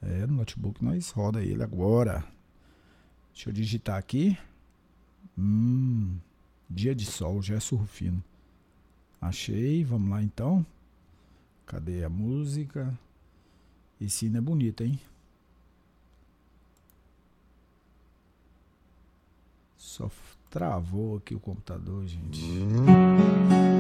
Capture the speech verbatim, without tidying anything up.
É, no notebook nós roda ele agora. Deixa eu digitar aqui. Hum, dia de sol, já é surfino. Achei, vamos lá então. Cadê a música? Esse hino é bonito, hein? Só travou aqui o computador, gente.